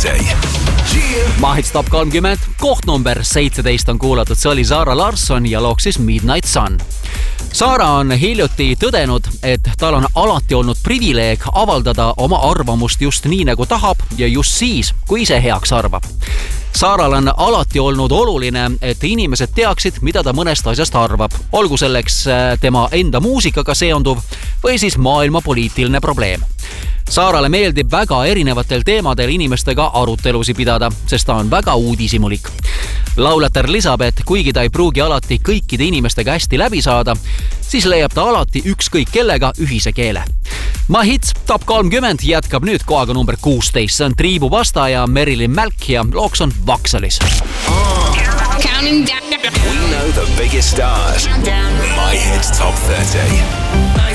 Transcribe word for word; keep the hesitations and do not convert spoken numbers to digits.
kolmkümmend. Mahits Top kolmkümmend, koht number seitseteist on kuulatud, see oli Zara Larsson ja loog siis Midnight Sun. Zara on hiljuti tõdenud, et tal on alati olnud privileeg avaldada oma arvamust just nii nagu tahab ja just siis, kui ise heaks arvab. Zaral on alati olnud oluline, et inimesed teaksid, mida ta mõnest asjast arvab, olgu selleks tema enda muusikaga seonduv või siis maailma poliitiline probleem. Zarale meeldib väga erinevatel teemadel inimestega arutelusi pidada, sest ta on väga uudishimulik. Laulater lisab, et kuigi ta ei pruugi alati kõikide inimestega hästi läbi saada, siis leiab ta alati ükskõik kellega ühise keele. Mahits Top kolmkümmend jätkab nüüd kohaga number kuusteist. See on Triibu Vasta ja Merilin Mälk ja looks on Vaksalis. We know the biggest stars. My Hits Top thirty.